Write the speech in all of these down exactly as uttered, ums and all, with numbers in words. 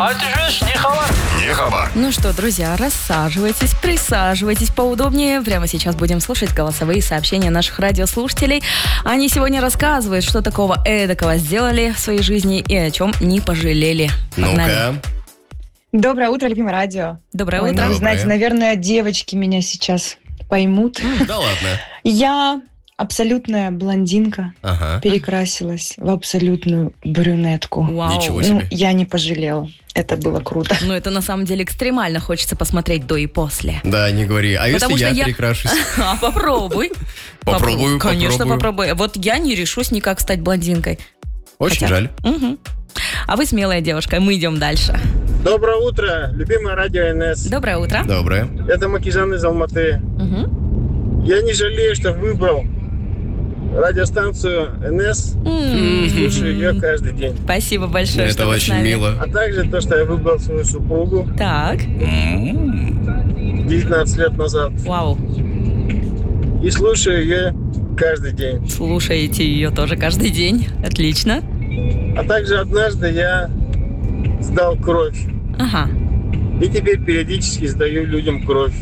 А ты же не хабар. Не хабар. Ну что, друзья, рассаживайтесь, присаживайтесь поудобнее. Прямо сейчас будем слушать голосовые сообщения наших радиослушателей. Они сегодня рассказывают, что такого эдакого сделали в своей жизни и о чем не пожалели. Погнали. Ну-ка. Доброе утро, любимое радио. Доброе Ой, утро. ну, вы Доброе. знаете, наверное, девочки меня сейчас поймут. Да ладно. Я абсолютная блондинка, Ага. перекрасилась в абсолютную брюнетку. Вау. Ничего Ну, себе. я не пожалела. Это было круто. Ну, это на самом деле экстремально. Хочется посмотреть до и после. Да, не говори. А Потому если что я я- перекрашусь? А, попробуй. Попробую, Конечно, попробую. попробуй. Вот я не решусь никак стать блондинкой. Очень Хотя- жаль. Мгм. А вы смелая девушка, мы идем дальше. Доброе утро, любимое радио эн эс. Доброе утро. Доброе. Это Макижан из Алматы. Мгм. Я не жалею, что выбрал радиостанцию эн эс. М. Слушаю ее каждый день. Спасибо большое, Это что вы с очень нами. мило. А также то, что я выбрал свою супругу Так, М. девятнадцать лет назад. вау. И слушаю ее каждый день. Слушаете ее тоже каждый день. Отлично. А также однажды я сдал кровь. Ага. И теперь периодически сдаю людям кровь.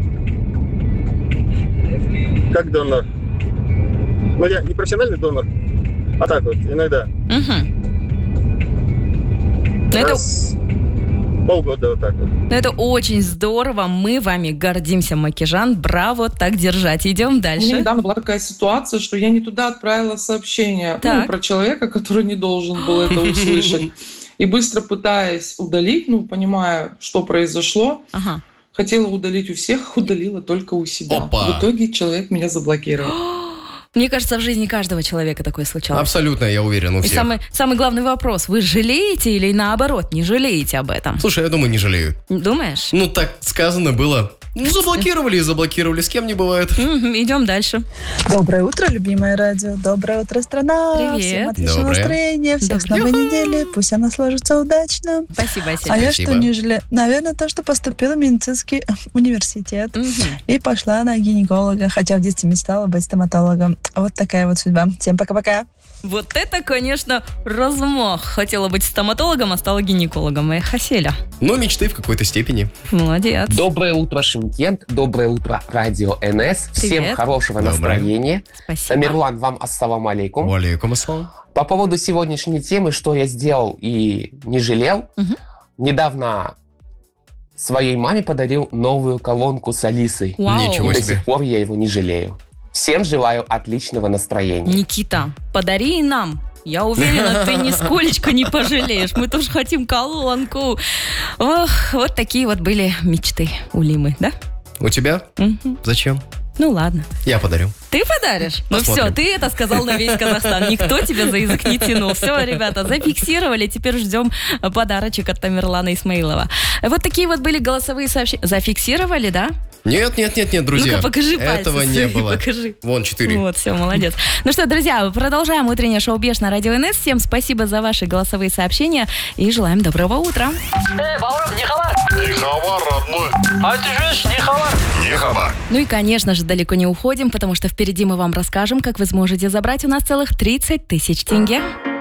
Как донор. Но я не профессиональный донор. А так вот, иногда. Мгм. Ну, это, Раз в полгода вот так вот. ну, это очень здорово. Мы вами гордимся, Макижан. Браво, так держать. Идем У меня дальше. недавно была такая ситуация, что я не туда отправила сообщение Так. ну, про человека, который не должен был это услышать. И быстро пытаясь удалить, ну, понимая, что произошло, Ага. хотела удалить у всех, удалила только у себя. Опа. В итоге человек меня заблокировал. Мне кажется, в жизни каждого человека такое случалось. Абсолютно, я уверен, у И всех. самый, самый главный вопрос. Вы жалеете или наоборот не жалеете об этом? Слушай, я думаю, не жалею. Думаешь? Ну, так сказано было. Ну, заблокировали и заблокировали. С кем не бывает. Мгм, идем дальше. Доброе утро, любимое радио. Доброе утро, страна. Привет. Всем отличного Доброе. настроения. Всех с новой Доброе. недели. Пусть она сложится удачно. Спасибо, А Асель. я Спасибо. что не жалею? Наверное, то, что поступила в медицинский э, университет. Мгм. И пошла на гинеколога, хотя в детстве мечтала быть стоматологом. Вот такая вот судьба. Всем пока-пока. Вот это, конечно, размах. Хотела быть стоматологом, а стала гинекологом. Эх, Аселя. Но мечты в какой-то степени. Молодец. Доброе утро, Шымкент. Доброе утро, радио эн эс. Всем Привет. хорошего Доброе. настроения. Спасибо. Тамерлан, вам ассаламу алейкум. Валейкум ассалам. По поводу сегодняшней темы, что я сделал и не жалел. Мгм. Недавно своей маме подарил новую колонку с Алисой. Вау. Ничего И до себе. сих пор я его не жалею. Всем желаю отличного настроения. Никита, подари и нам. Я уверена, ты нисколечко не пожалеешь. Мы тоже хотим колонку. Ох, вот такие вот были мечты у Лимы, да? У тебя? Мгм. Зачем? Ну ладно. Я подарю. Ты подаришь? Ну все, Посмотрим. ты это сказал на весь Казахстан. Никто тебя за язык не тянул. Все, ребята, зафиксировали. Теперь ждем подарочек от Тамерлана Исмаилова. Вот такие вот были голосовые сообщения. Зафиксировали, да? Нет, нет, нет, нет, друзья. Ну-ка, покажи пальцы Этого не свои, было. покажи. Вон, четыре. Вот, все, молодец. Ну что, друзья, продолжаем утреннее шоу «Беш» на радио эн эс. Всем спасибо за ваши голосовые сообщения и желаем доброго утра. Эй, Баурам, не хабар. Не хабар, родной. А ты же не хабар. Не хабар. Ну и, конечно же, далеко не уходим, потому что впереди мы вам расскажем, как вы сможете забрать у нас целых тридцать тысяч тенге.